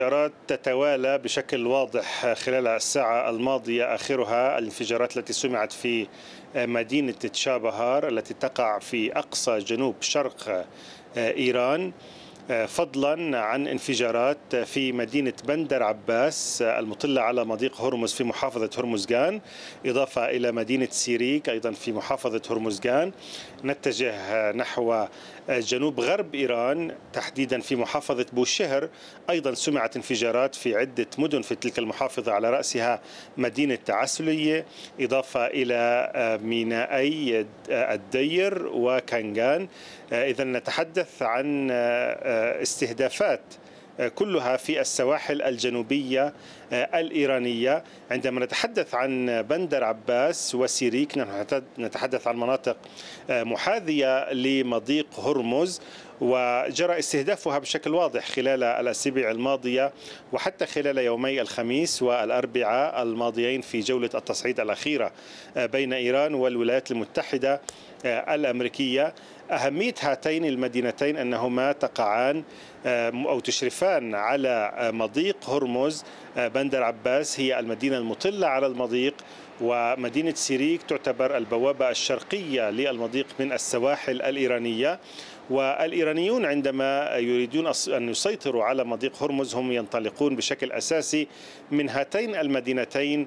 انفجارات تتوالى بشكل واضح خلال الساعة الماضية، آخرها الانفجارات التي سمعت في مدينة تشابهار التي تقع في أقصى جنوب شرق إيران، فضلا عن انفجارات في مدينة بندر عباس المطلة على مضيق هرمز في محافظة هرمزغان، إضافة إلى مدينة سيريك أيضا في محافظة هرمزغان. نتجه نحو جنوب غرب إيران تحديدا في محافظة بوشهر، أيضا سمعت انفجارات في عدة مدن في تلك المحافظة على رأسها مدينة عسلية، إضافة إلى مينائي الدير وكانغان. إذا نتحدث عن استهدافات كلها في السواحل الجنوبية الإيرانية. عندما نتحدث عن بندر عباس وسيريك نتحدث عن مناطق محاذية لمضيق هرمز، وجرى استهدافها بشكل واضح خلال الأسابيع الماضية وحتى خلال يومي الخميس والأربعاء الماضيين في جولة التصعيد الأخيرة بين إيران والولايات المتحدة الأمريكية. أهمية هاتين المدينتين أنهما تقعان أو تشرفان على مضيق هرمز. بندر عباس هي المدينة المطلة على المضيق، ومدينة سيريك تعتبر البوابة الشرقية للمضيق من السواحل الإيرانية. والإيرانيون عندما يريدون أن يسيطروا على مضيق هرمز هم ينطلقون بشكل أساسي من هاتين المدينتين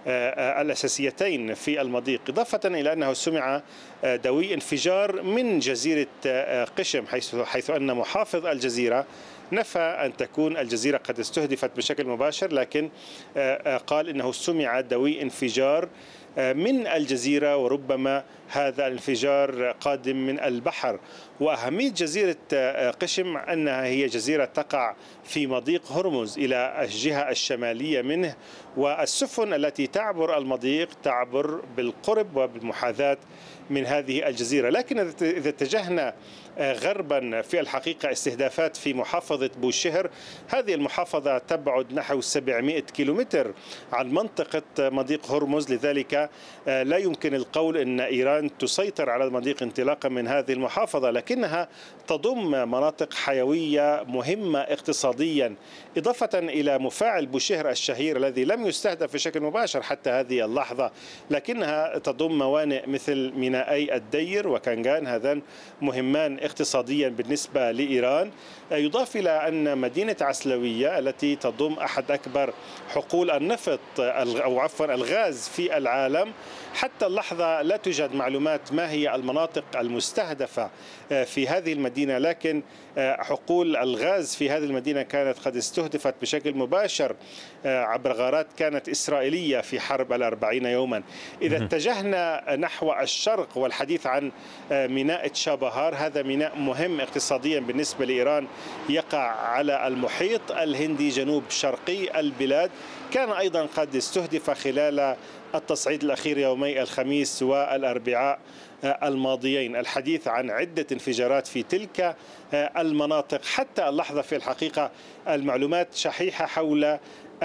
الأساسيتين في المضيق، إضافة إلى أنه سمع دوي انفجار من جزيرة قشم، حيث أن محافظ الجزيرة نفى أن تكون الجزيرة قد استهدفت بشكل مباشر، لكن قال إنه سمع دوي انفجار من الجزيرة، وربما هذا الانفجار قادم من البحر. وأهمية جزيرة قشم أنها هي جزيرة تقع في مضيق هرمز إلى الجهة الشمالية منه، والسفن التي تعبر المضيق تعبر بالقرب وبالمحاذاة من هذه الجزيرة. لكن إذا اتجهنا غربا في الحقيقة استهدافات في محافظة بوشهر، هذه المحافظة تبعد نحو 700 كيلومتر عن منطقة مضيق هرمز، لذلك لا يمكن القول أن إيران تسيطر على المضيق انطلاقا من هذه المحافظة، لكنها تضم مناطق حيوية مهمة اقتصاديا، إضافة إلى مفاعل بوشهر الشهير الذي لم يستهدف بشكل مباشر حتى هذه اللحظة، لكنها تضم موانئ مثل مينائي الدير وكانغان، هذان مهمان اقتصاديا بالنسبة لإيران. يضاف إلى أن مدينة عسلوية التي تضم أحد أكبر حقول النفط أو عفوا الغاز في العالم، حتى اللحظة لا توجد معلومات ما هي المناطق المستهدفة في هذه المدينة، لكن حقول الغاز في هذه المدينة كانت قد استهدفت بشكل مباشر عبر غارات كانت إسرائيلية في حرب 40 يوما. إذا اتجهنا نحو الشرق والحديث عن ميناء تشابهار، هذا ميناء مهم اقتصاديا بالنسبة لإيران، يقع على المحيط الهندي جنوب شرقي البلاد، كان أيضا قد استهدف خلال التصعيد الأخير يومي الخميس والأربعاء الماضيين. الحديث عن عدة انفجارات في تلك المناطق، حتى اللحظة في الحقيقة المعلومات شحيحة حول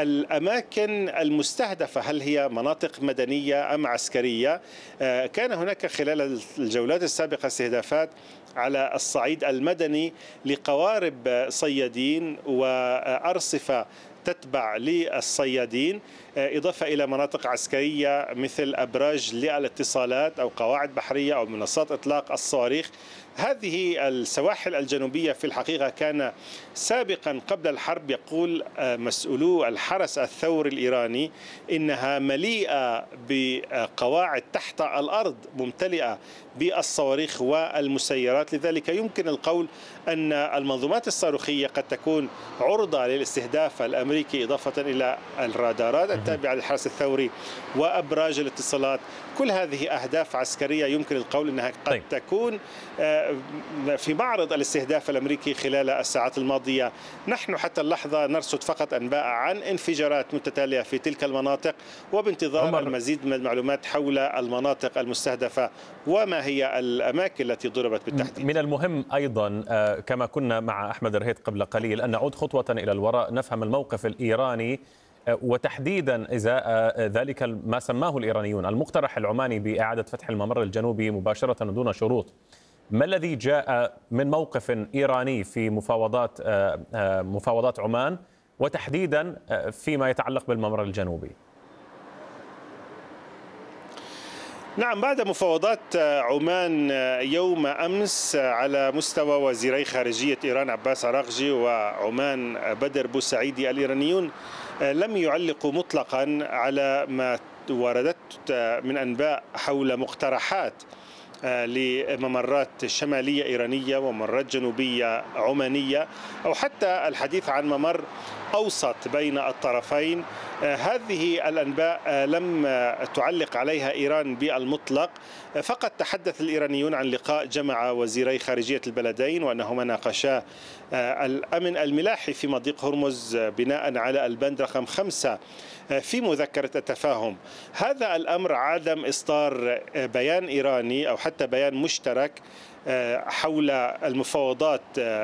الأماكن المستهدفة، هل هي مناطق مدنية أم عسكرية؟ كان هناك خلال الجولات السابقة استهدافات على الصعيد المدني لقوارب صيادين وأرصفة تتبع للصيادين، إضافة إلى مناطق عسكرية مثل أبراج للاتصالات أو قواعد بحرية أو منصات إطلاق الصواريخ. هذه السواحل الجنوبية في الحقيقة كان سابقا قبل الحرب يقول مسؤولو الحرس الثوري الإيراني إنها مليئة بقواعد تحت الأرض ممتلئة بالصواريخ والمسيرات، لذلك يمكن القول أن المنظومات الصاروخية قد تكون عرضة للاستهداف الأمريكي، إضافة إلى الرادارات التابعة للحرس الثوري وأبراج الاتصالات. كل هذه أهداف عسكرية يمكن القول أنها قد تكون في معرض الاستهداف الأمريكي خلال الساعات الماضية. نحن حتى اللحظة نرصد فقط أنباء عن انفجارات متتالية في تلك المناطق، وبانتظار المزيد من المعلومات حول المناطق المستهدفة وما هي الأماكن التي ضربت بالتحديد. من المهم أيضا كما كنا مع أحمد الرهيت قبل قليل أن نعود خطوة إلى الوراء، نفهم الموقف الإيراني وتحديدا إزاء ذلك ما سماه الإيرانيون المقترح العماني بإعادة فتح الممر الجنوبي مباشرة دون شروط. ما الذي جاء من موقف إيراني في مفاوضات عمان وتحديدا فيما يتعلق بالممر الجنوبي؟ نعم، بعد مفاوضات عمان يوم أمس على مستوى وزيري خارجية إيران عباس عراقجي وعمان بدر بوسعيدي، الإيرانيون لم يعلقوا مطلقا على ما وردت من أنباء حول مقترحات لممرات شمالية إيرانية وممرات جنوبية عمانية، أو حتى الحديث عن ممر أوسط بين الطرفين. هذه الأنباء لم تعلق عليها إيران بالمطلق، فقط تحدث الإيرانيون عن لقاء جمع وزيري خارجية البلدين وأنهما ناقشا الأمن الملاحي في مضيق هرمز بناء على البند رقم 5 في مذكرة التفاهم. هذا الأمر عدم إصدار بيان إيراني أو حتى بيان مشترك حول المفاوضات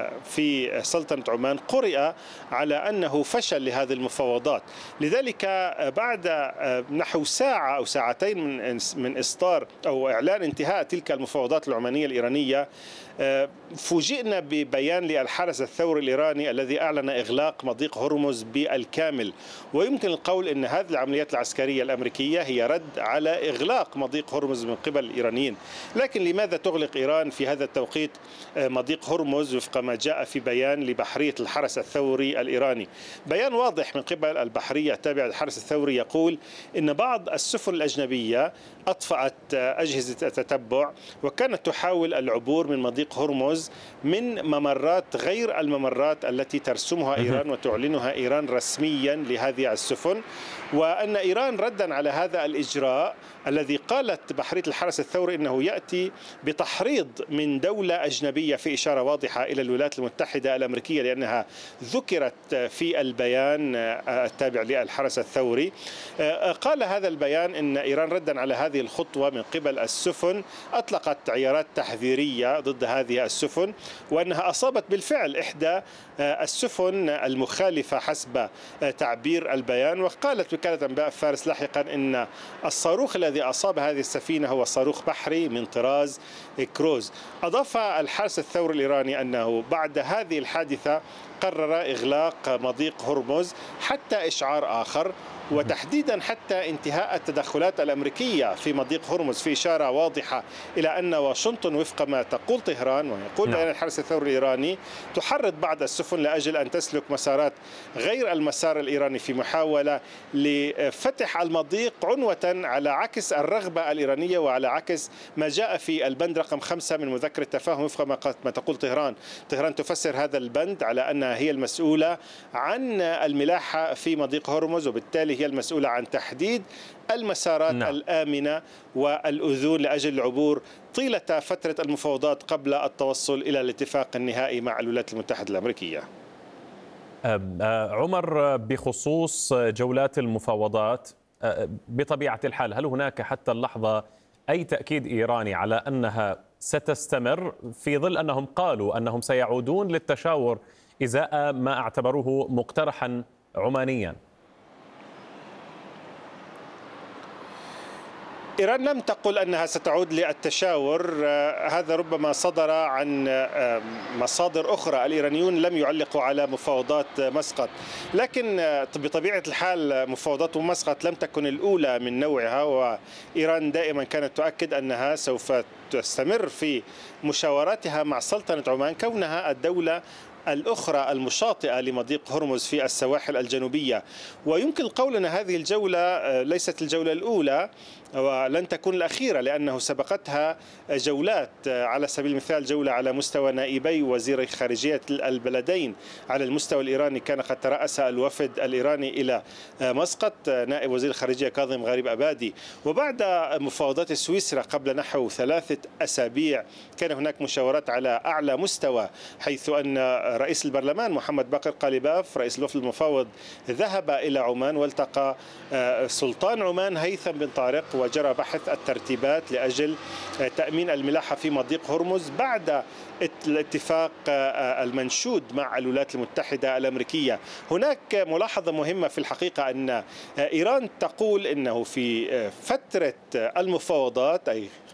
في سلطنة عمان قرئ على أنه فشل لهذه المفاوضات. لذلك بعد نحو ساعة أو ساعتين من إصدار أو إعلان انتهاء تلك المفاوضات العمانية الإيرانية، فوجئنا ببيان للحرس الثوري الإيراني الذي أعلن إغلاق مضيق هرمز بالكامل. ويمكن القول أن هذه العمليات العسكرية الأمريكية هي رد على إغلاق مضيق هرمز من قبل الإيرانيين. لكن لماذا تغلق إيران في هذا التوقيت مضيق هرمز وفق ما جاء في بيان لبحرية الحرس الثوري الإيراني؟ بيان واضح من قبل البحرية التابعة للحرس الثوري يقول إن بعض السفن الأجنبية أطفأت أجهزة التتبع وكانت تحاول العبور من مضيق هرمز من ممرات غير الممرات التي ترسمها إيران وتعلنها إيران رسميا لهذه السفن، وأن إيران ردا على هذا الإجراء الذي قالت بحرية الحرس الثوري إنه يأتي بتحريض من دولة أجنبية، في إشارة واضحة إلى الولايات المتحدة الأمريكية لأنها ذكرت في البيان التابع للحرس الثوري. قال هذا البيان إن إيران ردا على هذه الخطوة من قبل السفن أطلقت عيارات تحذيرية ضد هذه السفن، وأنها أصابت بالفعل إحدى السفن المخالفة حسب تعبير البيان. وقالت وكالة أنباء فارس لاحقا إن الصاروخ الذي أصاب هذه السفينة هو صاروخ بحري من طراز كروز. أضاف الحرس الثوري الإيراني أنه بعد هذه الحادثة قرر إغلاق مضيق هرمز حتى إشعار آخر، وتحديدا حتى انتهاء التدخلات الأمريكية في مضيق هرمز، في إشارة واضحة إلى أن واشنطن وفق ما تقول طهران ويقول بيان الحرس الثوري الإيراني تحرض بعض السفن لأجل أن تسلك مسارات غير المسار الإيراني في محاولة لفتح المضيق عنوة على عكس الرغبة الإيرانية وعلى عكس ما جاء في البند رقم 5 من مذكرة التفاهم وفق ما تقول طهران. طهران تفسر هذا البند على أنها هي المسؤولة عن الملاحة في مضيق هرمز، وبالتالي هي المسؤولة عن تحديد المسارات الآمنة والأذون لأجل العبور طيلة فترة المفاوضات قبل التوصل إلى الاتفاق النهائي مع الولايات المتحدة الأمريكية. عمر، بخصوص جولات المفاوضات بطبيعة الحال، هل هناك حتى اللحظة أي تأكيد إيراني على أنها ستستمر في ظل أنهم قالوا أنهم سيعودون للتشاور إزاء ما اعتبروه مقترحا عمانيا؟ إيران لم تقل أنها ستعود للتشاور، هذا ربما صدر عن مصادر أخرى. الإيرانيون لم يعلقوا على مفاوضات مسقط، لكن بطبيعة الحال مفاوضات مسقط لم تكن الأولى من نوعها، وإيران دائما كانت تؤكد أنها سوف تستمر في مشاوراتها مع سلطنة عمان كونها الدولة الأخرى المشاطئة لمضيق هرمز في السواحل الجنوبية. ويمكن القول أن هذه الجولة ليست الجولة الأولى ولن تكون الأخيرة، لأنه سبقتها جولات، على سبيل المثال جولة على مستوى نائبي وزير خارجية البلدين على المستوى الإيراني، كان قد ترأس الوفد الإيراني إلى مسقط نائب وزير الخارجية كاظم غريب أبادي. وبعد مفاوضات سويسرا قبل نحو 3 أسابيع كان هناك مشاورات على أعلى مستوى، حيث أن رئيس البرلمان محمد باقر قالباف رئيس الوفد المفاوض ذهب إلى عمان والتقى سلطان عمان هيثم بن طارق، وجرى بحث الترتيبات لأجل تأمين الملاحة في مضيق هرمز بعد الاتفاق المنشود مع الولايات المتحدة الأمريكية. هناك ملاحظة مهمة في الحقيقة، أن إيران تقول أنه في فترة المفاوضات أي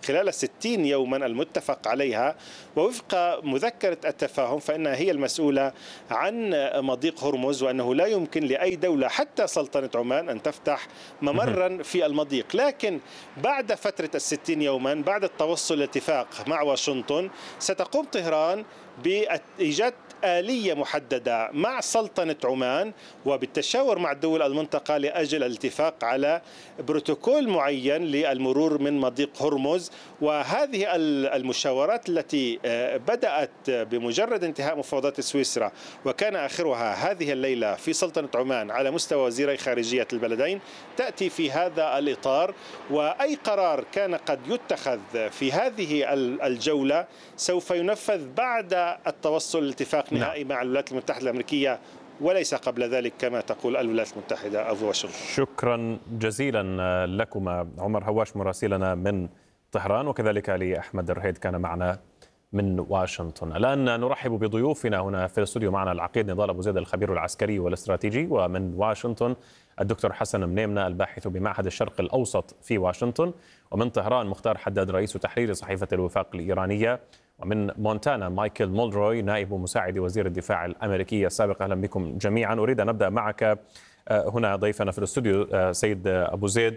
خلال 60 يوما المتفق عليها، ووفق مذكرة التفاهم فإنها هي المسؤولة عن مضيق هرمز، وأنه لا يمكن لأي دولة حتى سلطنة عمان أن تفتح ممرا في المضيق. لكن بعد فترة 60 يوما بعد التوصل لاتفاق مع واشنطن ستقوم طهران بإيجاد آلية محددة مع سلطنة عمان وبالتشاور مع دول المنطقة لأجل الاتفاق على بروتوكول معين للمرور من مضيق هرمز. وهذه المشاورات التي بدأت بمجرد انتهاء مفاوضات سويسرا وكان آخرها هذه الليلة في سلطنة عمان على مستوى وزيري خارجية البلدين تأتي في هذا الإطار. وأي قرار كان قد يتخذ في هذه الجولة سوف ينفذ بعد التوصل لاتفاق نهائي مع الولايات المتحدة الأمريكية وليس قبل ذلك كما تقول الولايات المتحدة أو واشنطن. شكرا جزيلا لكما عمر هواش مراسلنا من طهران، وكذلك لأحمد الرهيد كان معنا من واشنطن. الآن نرحب بضيوفنا هنا في الاستوديو. معنا العقيد نضال أبو زيد الخبير العسكري والاستراتيجي، ومن واشنطن الدكتور حسن منيمنة الباحث بمعهد الشرق الأوسط في واشنطن، ومن طهران مختار حداد رئيس تحرير صحيفة الوفاق الإيرانية، ومن مونتانا مايكل مولروي نائب مساعد وزير الدفاع الأمريكي السابق. أهلا بكم جميعا. أريد أن أبدأ معك هنا ضيفنا في الاستوديو سيد أبو زيد.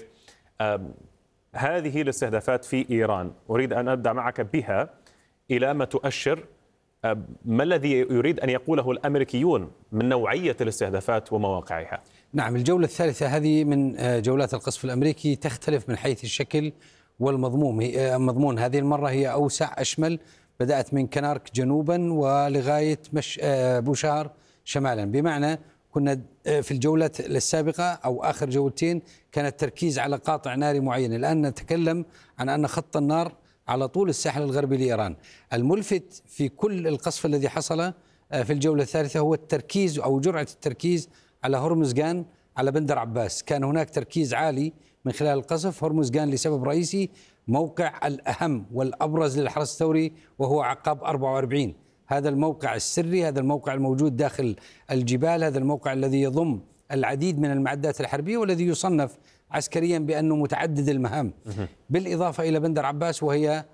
هذه الاستهدافات في إيران أريد أن أبدأ معك بها إلى ما تؤشر ما الذي يريد أن يقوله الأمريكيون من نوعية الاستهدافات ومواقعها؟ نعم، الجولة الثالثة هذه من جولات القصف الأمريكي تختلف من حيث الشكل والمضمون. هذه المرة هي أوسع أشمل، بدأت من كنارك جنوبا ولغاية بوشهر شمالا. بمعنى كنا في الجولة السابقة أو آخر جولتين كان التركيز على قاطع ناري معين، الآن نتكلم عن أن خط النار على طول الساحل الغربي لإيران. الملفت في كل القصف الذي حصل في الجولة الثالثة هو التركيز أو جرعة التركيز على هرمزغان، على بندر عباس. كان هناك تركيز عالي من خلال القصف. هرمزغان لسبب رئيسي، موقع الأهم والأبرز للحرس الثوري وهو عقاب 44. هذا الموقع السري، هذا الموقع الموجود داخل الجبال، هذا الموقع الذي يضم العديد من المعدات الحربية والذي يصنف عسكريا بأنه متعدد المهام، بالإضافة إلى بندر عباس وهي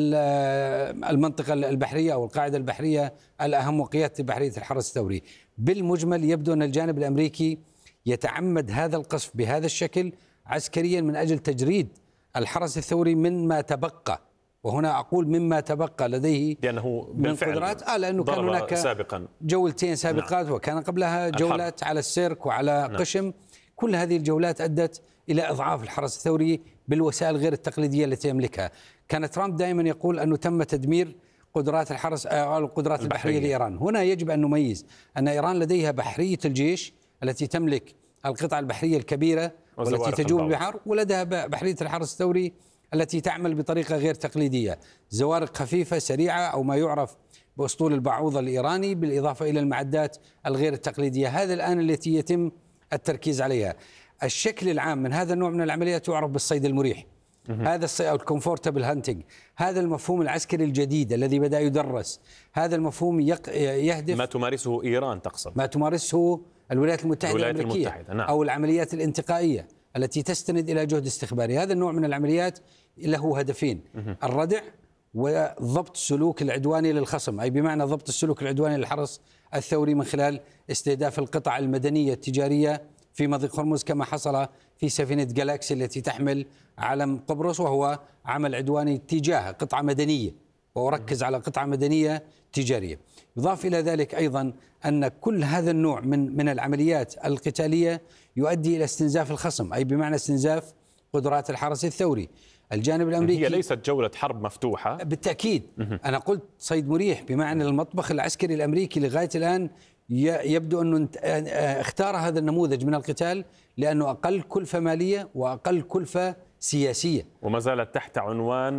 المنطقة البحرية أو القاعدة البحرية الأهم وقيادة بحرية الحرس الثوري. بالمجمل يبدو أن الجانب الأمريكي يتعمد هذا القصف بهذا الشكل عسكريا من أجل تجريد الحرس الثوري مما تبقى، وهنا أقول مما تبقى لديه لأنه من قدرات لأنه كان هناك سابقا جولتين سابقات وكان قبلها جولات على السيرك وعلى قشم. كل هذه الجولات أدت إلى إضعاف الحرس الثوري بالوسائل غير التقليدية التي يملكها. كان ترامب دائما يقول أنه تم تدمير قدرات الحرس أو القدرات البحرية لإيران. هنا يجب أن نميز أن إيران لديها بحرية الجيش التي تملك القطع البحرية الكبيرة والتي تجوب البحر، ولديها بحرية الحرس الثوري التي تعمل بطريقة غير تقليدية، زوارق خفيفة سريعة أو ما يعرف بأسطول البعوضة الإيراني، بالإضافة إلى المعدات الغير التقليدية. هذا الآن التي يتم التركيز عليها. الشكل العام من هذا النوع من العمليات يعرف بالصيد المريح، هذا الصيد أو الكومفورتبل هانتنج، هذا المفهوم العسكري الجديد الذي بدأ يدرس. هذا المفهوم يهدف ما تمارسه إيران، تقصد ما تمارسه الولايات المتحدة الأمريكية نعم. أو العمليات الانتقائية التي تستند إلى جهد استخباري. هذا النوع من العمليات له هدفين: الردع وضبط السلوك العدواني للخصم، أي بمعنى ضبط السلوك العدواني للحرس الثوري من خلال استهداف القطع المدنية التجارية في مضيق هرمز، كما حصل في سفينة جالاكسي التي تحمل علم قبرص، وهو عمل عدواني تجاه قطعة مدنية، وأركز على قطعة مدنية تجارية. يضاف إلى ذلك أيضا أن كل هذا النوع من العمليات القتالية يؤدي إلى استنزاف الخصم، أي بمعنى استنزاف قدرات الحرس الثوري. الجانب الأمريكي هي ليست جولة حرب مفتوحة بالتأكيد. أنا قلت صيد مريح، بمعنى المطبخ العسكري الأمريكي لغاية الآن يبدو أنه اختار هذا النموذج من القتال لأنه أقل كلفة مالية وأقل كلفة سياسية، وما زالت تحت عنوان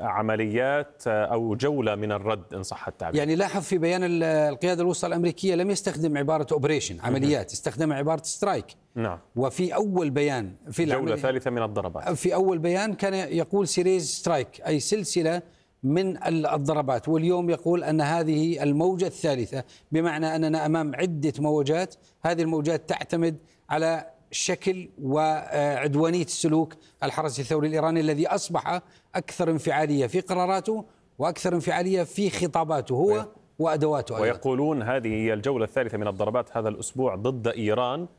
عمليات أو جولة من الرد إن صح التعبير. يعني لاحظ في بيان القيادة الوسطى الأمريكية لم يستخدم عبارة أوبريشن عمليات، استخدم عبارة سترايك. نعم. وفي أول بيان في جولة ثالثة من الضربات، في أول بيان كان يقول سيريز سترايك، أي سلسلة من الضربات، واليوم يقول أن هذه الموجة الثالثة، بمعنى أننا أمام عدة موجات. هذه الموجات تعتمد على شكل وعدوانية السلوك الحرس الثوري الإيراني الذي أصبح أكثر انفعالية في قراراته وأكثر انفعالية في خطاباته هو وأدواته أيضا. ويقولون هذه هي الجولة الثالثة من الضربات هذا الأسبوع ضد إيران